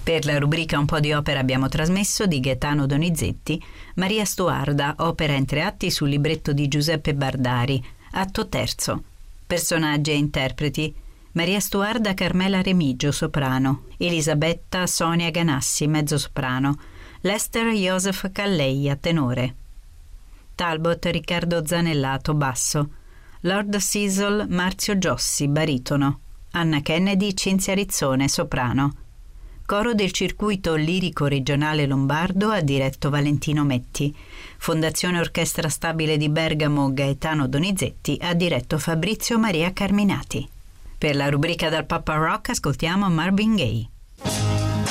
Per la rubrica Un po' di opera abbiamo trasmesso di Gaetano Donizetti Maria Stuarda, opera in 3 atti sul libretto di Giuseppe Bardari, atto terzo. Personaggi e interpreti: Maria Stuarda Carmela Remigio, soprano; Elisabetta Sonia Ganassi, mezzosoprano; Lester Joseph Calleia, tenore; Talbot Riccardo Zanellato, basso; Lord Cecil Marzio Giossi, baritono; Anna Kennedy Cinzia Rizzone, soprano. Coro del circuito lirico regionale lombardo ha diretto Valentino Metti. Fondazione Orchestra Stabile di Bergamo Gaetano Donizetti ha diretto Fabrizio Maria Carminati. Per la rubrica dal Papa Rock ascoltiamo Marvin Gaye.